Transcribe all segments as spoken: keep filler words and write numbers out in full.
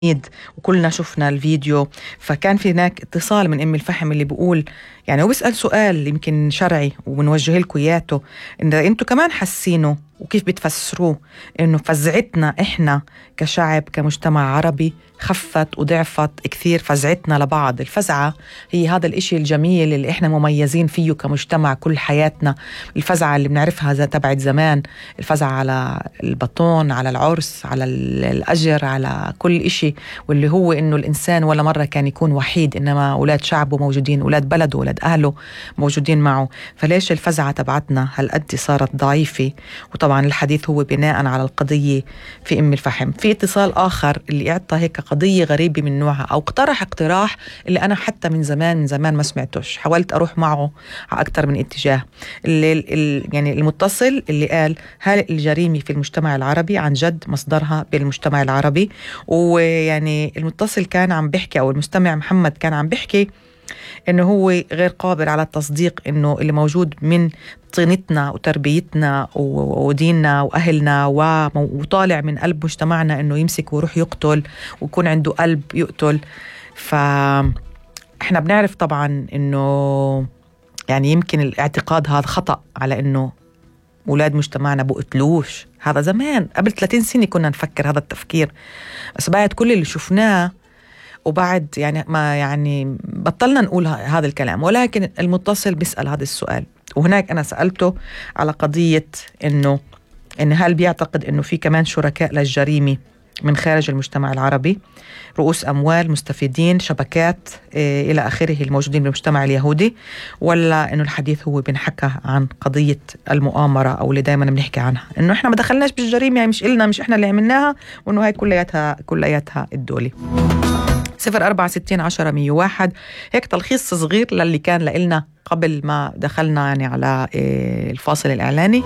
وكلنا شفنا الفيديو. فكان في هناك اتصال من أم الفحم اللي بيقول يعني هو بيسأل سؤال يمكن شرعي وبنوجه لكم إياته، إن أنتوا كمان حاسينه وكيف بتفسروه، إنه فزعتنا إحنا كشعب كمجتمع عربي خفت وضعفت كثير فزعتنا لبعض. الفزعة هي هذا الإشي الجميل اللي إحنا مميزين فيه كمجتمع كل حياتنا، الفزعة اللي بنعرفها تبعت زمان، الفزعة على البطون، على العرس، على الأجر، على كل إشي، واللي هو إنه الإنسان ولا مرة كان يكون وحيد، إنما أولاد شعبه موجودين، أولاد بلده، أولاد أهله موجودين معه. فليش الفزعة تبعتنا هالقد صارت ضعيفة؟ وطبعا الحديث هو بناء على القضية في أم الفحم. في اتصال آخر اللي اعطى هيك قضية غريبة من نوعها، أو اقترح اقتراح اللي أنا حتى من زمان من زمان ما سمعتوش، حاولت أروح معه على أكثر من اتجاه. اللي اللي يعني المتصل اللي قال هل الجريمة في المجتمع العربي عن جد مصدرها بالمجتمع العربي؟ ويعني المتصل كان عم بيحكي، أو المستمع محمد كان عم بيحكي إنه هو غير قابل على التصديق إنه اللي موجود من طينتنا وتربيتنا وديننا وأهلنا وطالع من قلب مجتمعنا إنه يمسك ويروح يقتل ويكون عنده قلب يقتل. فإحنا بنعرف طبعا إنه يعني يمكن الاعتقاد هذا خطأ على إنه أولاد مجتمعنا بقتلوش، هذا زمان قبل ثلاثين سنة كنا نفكر هذا التفكير، بس بعد كل اللي شفناه وبعد يعني ما يعني بطلنا نقول هذا الكلام. ولكن المتصل بيسأل هذا السؤال، وهناك أنا سألته على قضية إنه إن هل بيعتقد إنه في كمان شركاء للجريمة من خارج المجتمع العربي، رؤوس أموال، مستفيدين، شبكات إيه إلى آخره الموجودين بالمجتمع اليهودي، ولا إنه الحديث هو بنحكى عن قضية المؤامرة أو اللي دايما بنحكي عنها إنه إحنا ما دخلناش بالجريمة، يعني مش إلنا، مش إحنا اللي عملناها، وإنه هاي كلياتها كلياتها الدولة. صفر أربعة ستين عشرة مية واحد. هيك تلخيص صغير للي كان لإلنا قبل ما دخلنا يعني على الفاصل الإعلاني.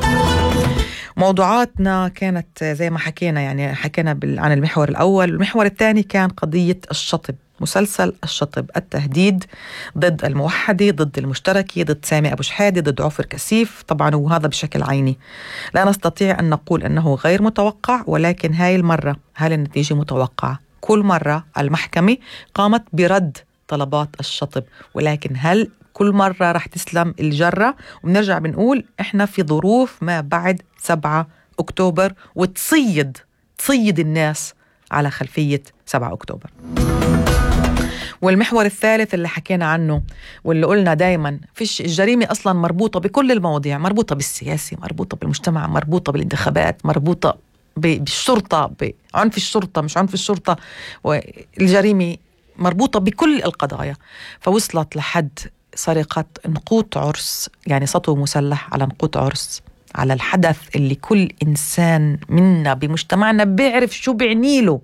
موضوعاتنا كانت زي ما حكينا، يعني حكينا عن المحور الأول. المحور الثاني كان قضية الشطب، مسلسل الشطب، التهديد ضد الموحدة، ضد المشتركة، ضد سامي أبو شحادة، ضد عوفر كسيف طبعا، وهذا بشكل عيني. لا نستطيع أن نقول أنه غير متوقع، ولكن هاي المرة هل النتيجة متوقعة؟ كل مرة المحكمة قامت برد طلبات الشطب، ولكن هل كل مرة رح تسلم الجرة؟ وبنرجع بنقول إحنا في ظروف ما بعد سبعة أكتوبر، وتصيد تصيد الناس على خلفية سبعة أكتوبر. والمحور الثالث اللي حكينا عنه واللي قلنا دايما فيش الجريمة أصلا مربوطة بكل المواضيع، مربوطة بالسياسة، مربوطة بالمجتمع، مربوطة بالانتخابات، مربوطة بالشرطة، بعنف الشرطة، مش عنف الشرطة، والجريمة مربوطة بكل القضايا. فوصلت لحد سرقة نقوط عرس، يعني سطو مسلح على نقوط عرس، على الحدث اللي كل إنسان منا بمجتمعنا بيعرف شو بيعنيله،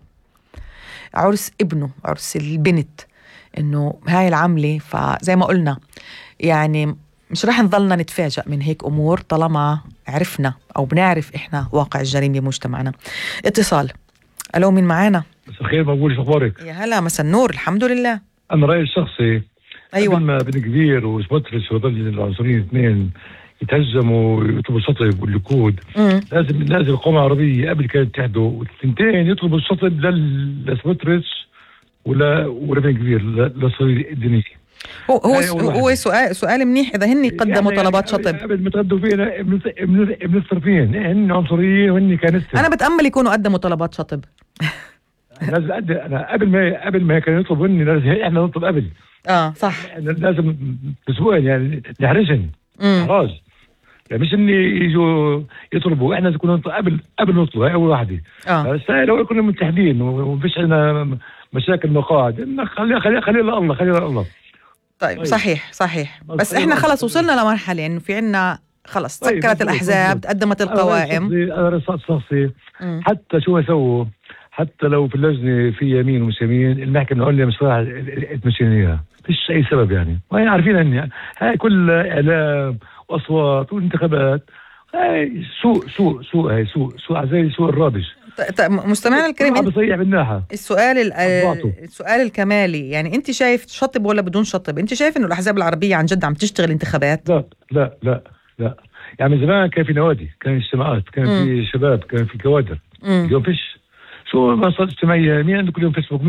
عرس ابنه، عرس البنت، إنه هاي العملة. فزي ما قلنا يعني مش رح نظلنا نتفاجأ من هيك أمور طالما عرفنا أو بنعرف إحنا واقع الجريمة بمجتمعنا. اتصال. ألو، مين معانا؟ مساء الخير، مقبول، شو أخبارك؟ يا هلا، مساء النور، الحمد لله. أنا رأيي الشخصي، أيوة، قبل ما بن كبير وسبوتريس وضل العنصريين الاثنين يتهزموا ويطلبوا الشطب واللقود، لازم لازم القومة العربية قبل كانت تحدوا والثنتين يطلبوا الشطب لسبوتريس ولا ولا بن كبير للصليب الديني. هو هو هو سؤال سؤال منيح اذا هن قدموا يعني طلبات شطب. قبل ما تقدموا فينا ابن الطرفين، هن عنصريين وهن كنيسة. انا بتامل يكونوا قدموا طلبات شطب. لازم أقدم أنا قبل ما قبل ما كانوا يطلبوا هن، لازم احنا نطلب قبل. اه صح، لازم بسؤال يعني نحرجن احراج، يعني مش اني يجوا يطلبوا، احنا نكون قبل قبل نطلب. هاي اول واحده. اه بس لو كنا متحدين ومفيش عندنا مشاكل مقاعد، خليها خليها خليها لله، خليها لله. طيب, طيب صحيح صحيح، بس احنا خلص وصلنا لمرحله انه في عندنا خلص سكرت طيب الاحزاب، تقدمت القوائم. انا رصاص شخصي، حتى شو يسووا، حتى لو في اللجنه في يمين ومش يمين، المحكمه عليا مش راح تمشينا اياها، فيش اي سبب يعني، وهي عارفين ان هاي كل اعلام واصوات وانتخابات، هاي سوء سوء سوء هاي سوء سوء زي سوء الرابج. مستمعنا الكريم، عم بيصيح بالناحه. السؤال السؤال الكمالي، يعني انت شايف شطب ولا بدون شطب؟ انت شايف انه الاحزاب العربيه عن جد عم تشتغل انتخابات؟ لا لا لا لا، يعني من زمان كان في نوادي، كان في اجتماعات، كان في شباب، كان في كوادر. اليوم فيش. شو منصات اجتماعيه؟ مين عنده كل يوم فيسبوك؟